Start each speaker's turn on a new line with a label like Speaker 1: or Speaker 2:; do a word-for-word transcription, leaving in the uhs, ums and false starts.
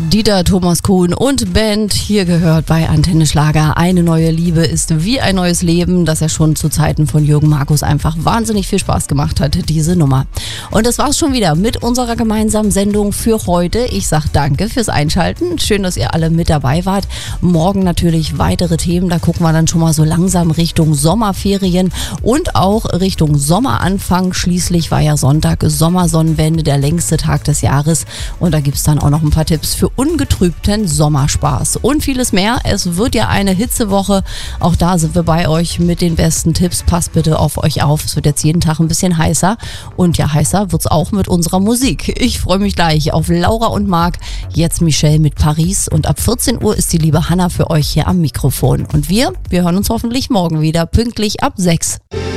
Speaker 1: Dieter Thomas Kuhn und Band, hier gehört bei Antenne Schlager. Eine neue Liebe ist wie ein neues Leben, das ja schon zu Zeiten von Jürgen Markus einfach wahnsinnig viel Spaß gemacht hat, diese Nummer. Und das war's schon wieder mit unserer gemeinsamen Sendung für heute. Ich sag danke fürs Einschalten. Schön, dass ihr alle mit dabei wart. Morgen natürlich weitere Themen. Da gucken wir dann schon mal so langsam Richtung Sommerferien und auch Richtung Sommeranfang. Schließlich war ja Sonntag Sommersonnenwende, der längste Tag des Jahres. Und da gibt's dann auch noch ein paar Tipps für ungetrübten Sommerspaß und vieles mehr. Es wird ja eine Hitzewoche. Auch da sind wir bei euch mit den besten Tipps. Passt bitte auf euch auf. Es wird jetzt jeden Tag ein bisschen heißer. Und ja, heißer wird's auch mit unserer Musik. Ich freue mich gleich auf Laura und Marc. Jetzt Michelle mit Paris. Und ab vierzehn Uhr ist die liebe Hanna für euch hier am Mikrofon. Und wir, wir hören uns hoffentlich morgen wieder pünktlich ab sechs.